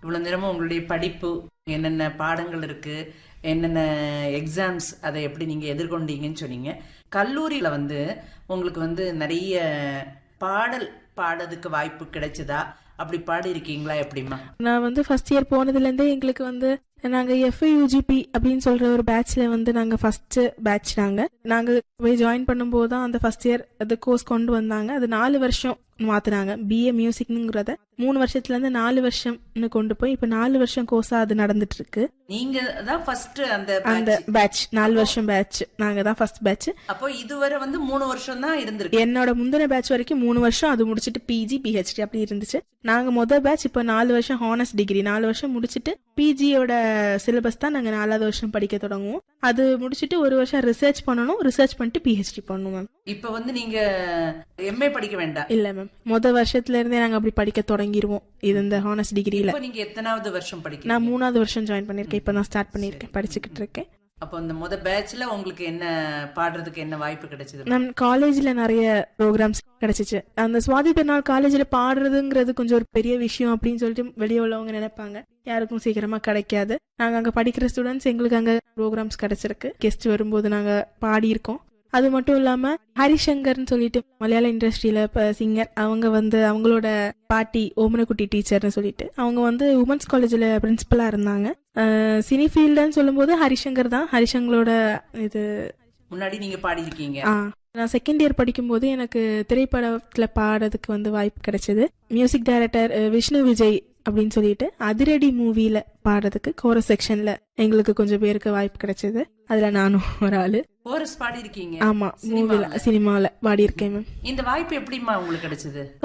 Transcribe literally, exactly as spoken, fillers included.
இவ்வளவு நேரமும் உங்களுடைய படிப்பு என்னென்ன பாடங்கள் இருக்கு, என்னென்ன எக்ஸாம்ஸ், அதை எப்படி நீங்க எதிர்கொண்டீங்கன்னு சொன்னீங்க. கல்லூரியில வந்து உங்களுக்கு வந்து நிறைய பாடல் பாடுறதுக்கு வாய்ப்பு கிடைச்சதா? அப்படி பாடி இருக்கீங்களா? எப்படிமா? நான் வந்து ஃபர்ஸ்ட் இயர் போனதுல இருந்தே எங்களுக்கு வந்து நாங்க எஃப்யூஜிபி அப்படின்னு சொல்ற ஒரு பேட்ச்ல வந்து நாங்க ஃபர்ஸ்ட் பேட்ச். நாங்க நாங்க போய் ஜாயின் பண்ணும்போது தான் அந்த ஃபர்ஸ்ட் இயர் அந்த கோர்ஸ் கொண்டு வந்தாங்க. அது நாலு வருஷம் மாத்தினாங்க. பிஏ மியூசிக்ங்கிறத மூணு வருஷத்துல இருந்து நாலு வருஷம்னு கொண்டு போய் இப்ப நாலு வருஷம் கோர்ஸா அது நடந்துட்டு இருக்கு. நீங்க தான் ஃபர்ஸ்ட் அந்த அந்த பேட்ச், நாலு வருஷம் பேட்ச், நாங்க தான் ஃபர்ஸ்ட் பேட்ச். அப்போ இதுவரை வந்து மூணு வருஷம் தான் இருந்திருக்கு. என்னோட முந்தின பேட்ச் வரைக்கும் மூணு வருஷம், அது முடிச்சிட்டு பிஜி பிஹெச்டி அப்படி இருந்துச்சு. நாங்க மொதல் பேட்ச் இப்ப நாலு வருஷம் ஹானர்ஸ் டிகிரி, நாலு வருஷம் முடிச்சிட்டு பிஜியோட சிலபஸ் தான் நாங்க நாலாவது வருஷம் படிக்க தொடங்குவோம். அது முடிச்சிட்டு ஒரு வருஷம் ரிசர்ச் பண்ணணும், ரிசர்ச் பண்ணிட்டு பிஹெச்டி பண்ணணும் மேம். இப்ப வந்து நீங்க எம்ஏ படிக்க வேண்டாம்? இல்ல மேம், மொத வருஷத்துல இருந்தே நாங்க அப்படி படிக்க தொடங்கிடுவோம். இது இந்த ஹானர்ஸ் டிகிரில. நீங்க எத்தனாவது வருஷம் படிக்க? நான் மூணாவது வருஷம் ஜாயின் பண்ணிருக்கேன். இப்பதான் ஸ்டார்ட் பண்ணிருக்கேன், படிச்சுக்கிட்டு இருக்கேன். அப்போ அந்த முத பேட்ச்ல உங்களுக்கு என்ன பாடுறதுக்கு என்ன வாய்ப்பு கிடைச்சது? நம் காலேஜ்ல நிறைய ப்ரோக்ராம்ஸ் கிடைச்சிச்சு. அந்த சுவாதி திருநாள் காலேஜ்ல பாடுறதுங்கிறது கொஞ்சம் ஒரு பெரிய விஷயம் அப்படின்னு சொல்லிட்டு வெளியே உள்ளவங்க நினைப்பாங்க. யாருக்கும் சீக்கிரமா கிடைக்காது. நாங்க அங்க படிக்கிற ஸ்டூடெண்ட்ஸ் எங்களுக்கு அங்க ப்ரோக்ராம்ஸ் கிடைச்சிருக்கு. கெஸ்ட் வரும்போது நாங்க பாடி இருக்கோம். அது மட்டும் இல்லாம ஹரிசங்கர்னு சொல்லிட்டு மலையாள இண்டஸ்ட்ரியில சிங்கர், அவங்க வந்து அவங்களோட பாட்டி ஓமனக்குட்டி டீச்சர்னு சொல்லிட்டு அவங்க வந்து உமன்ஸ் காலேஜ்ல பிரின்சிபலா இருந்தாங்க. சினி ஃபீல்டுன்னு சொல்லும் போது ஹரிசங்கர் தான். ஹரிசங்கரோட இது முன்னாடி நீங்க பாடி இருக்கீங்க. நான் செகண்ட் இயர் படிக்கும் போது எனக்கு திரைப்படத்துல பாடுறதுக்கு வந்து வாய்ப்பு கிடைச்சது. மியூசிக் டைரக்டர் விஷ்ணு விஜய் அப்படின்னு சொல்லிட்டு அதிரடி மூவில பாடுறதுக்கு கோரஸ் செக்ஷன்ல எங்களுக்கு கொஞ்சம் பேருக்கு வாய்ப்பு கிடைச்சது. அதுல நானும் ஒரு ஆளு. கோரஸ் பாடி இருக்கீங்க? ஆமா, மூவில சினிமால பாடி இருக்கேன் மேம். இந்த வாய்ப்பு எப்படிமா உங்களுக்கு கிடைச்சது?